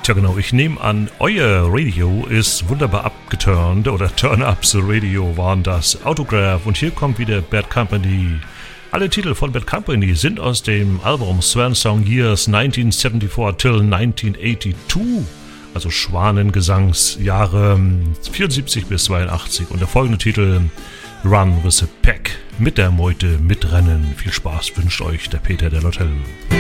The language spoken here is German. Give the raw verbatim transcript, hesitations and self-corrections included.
Tja genau, ich nehme an, euer Radio ist wunderbar abgeturnt oder Turn-Ups Radio waren das. Autograph und hier kommt wieder Bad Company. Alle Titel von Bad Company sind aus dem Album Swan Song Years neunzehnhundertvierundsiebzig till neunzehnhundertzweiundachtzig, also Schwanengesangsjahre vierundsiebzig bis zweiundachtzig und der folgende Titel Run with a Pack, mit der Meute mitrennen. Viel Spaß wünscht euch der Peter der Lottel.